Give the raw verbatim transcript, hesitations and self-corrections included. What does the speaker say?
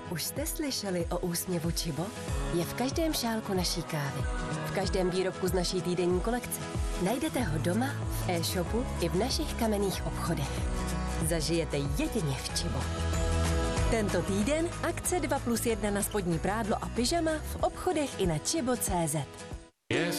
Už jste slyšeli o úsměvu Čibo? Je v každém šálku naší kávy, v každém výrobku z naší týdenní kolekce. Najdete ho doma, v e-shopu i v našich kamenných obchodech. Zažijete jedině v Čibo. Tento týden akce dva plus jedna na spodní prádlo a pyžama v obchodech i na čibo tečka cé zet.